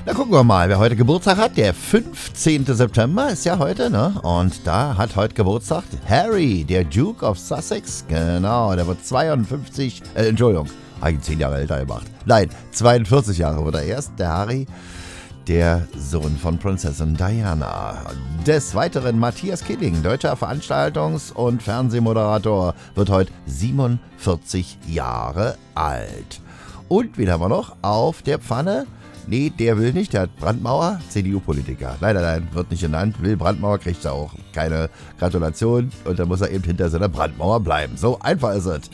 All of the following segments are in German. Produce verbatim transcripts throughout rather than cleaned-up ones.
Na gucken wir mal, wer heute Geburtstag hat. Der fünfzehnten September ist ja heute, ne? Und da hat heute Geburtstag Harry, der Duke of Sussex. Genau, der wird zweiundfünfzig, äh, Entschuldigung, habe ich zehn Jahre älter gemacht. Nein, zweiundvierzig Jahre wird er erst, der Harry, der Sohn von Prinzessin Diana. Des Weiteren Matthias Killing, deutscher Veranstaltungs- und Fernsehmoderator, wird heute siebenundvierzig Jahre alt. Und wen haben wir noch auf der Pfanne? Nee, der will nicht, der hat Brandmauer, C D U-Politiker. Nein, nein, nein, wird nicht genannt, will Brandmauer, kriegt er auch keine Gratulation und dann muss er eben hinter seiner Brandmauer bleiben. So einfach ist es.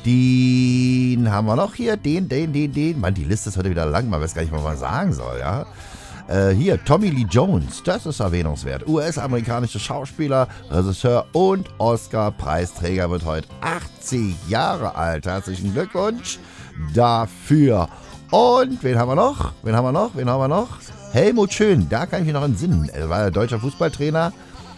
Den haben wir noch hier, den, den, den, den. Mann, die Liste ist heute wieder lang, man weiß gar nicht, was man sagen soll, ja. Äh, hier, Tommy Lee Jones, das ist erwähnungswert. U S-amerikanischer Schauspieler, Regisseur und Oscar-Preisträger, wird heute achtzig Jahre alt. Herzlichen Glückwunsch dafür. Und wen haben wir noch? Wen haben wir noch? Wen haben wir noch? Helmut Schön, da kann ich mich noch entsinnen. Er war deutscher Fußballtrainer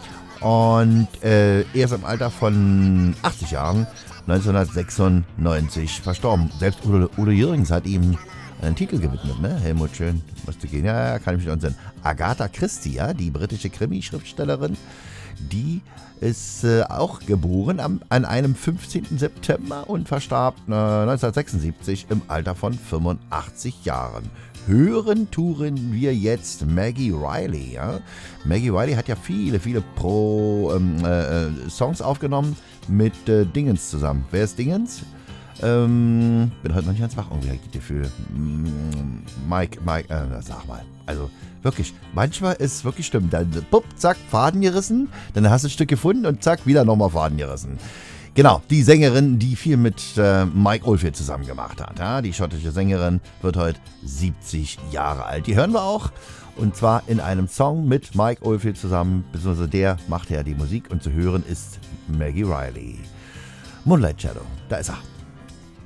und äh, erst im Alter von achtzig Jahren, neunzehnhundertsechsundneunzig, verstorben. Selbst Udo, Udo Jürgens hat ihm einen Titel gewidmet, ne? Helmut Schön, musste gehen. Ja, ja, kann ich mich noch entsinnen. Agatha Christie, ja, die britische Krimi-Schriftstellerin, die ist äh, auch geboren am, an einem fünfzehnten September und verstarb äh, neunzehnhundertsechsundsiebzig im Alter von fünfundachtzig Jahren. Hören touren wir jetzt Maggie Reilly. Ja? Maggie Reilly hat ja viele, viele Pro ähm, äh, Songs aufgenommen mit äh, Dingens zusammen. Wer ist Dingens? Ähm, bin heute noch nicht ganz wach, irgendwie habe ich das Gefühl. Mike, Mike, äh, sag mal. Also wirklich, manchmal ist es wirklich stimmt. Dann pupp, zack, Faden gerissen, dann hast du ein Stück gefunden und zack, wieder nochmal Faden gerissen. Genau, die Sängerin, die viel mit äh, Mike Oldfield zusammen gemacht hat. Ja? Die schottische Sängerin wird heute siebzig Jahre alt. Die hören wir auch. Und zwar in einem Song mit Mike Oldfield zusammen, beziehungsweise der macht ja die Musik und zu hören ist Maggie Reilly. Moonlight Shadow, da ist er.